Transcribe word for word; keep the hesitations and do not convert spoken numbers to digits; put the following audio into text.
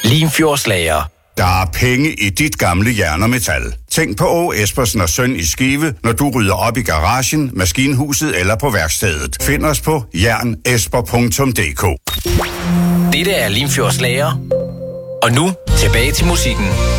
Limfjordslager. Der er penge i dit gamle jern og metal. Tænk på Åge Espersen og Søn i Skive, når du rydder op i garagen, maskinhuset eller på værkstedet. Find os på jernesper punktum d k. Dette er Limfjordslager. Og nu tilbage til musikken.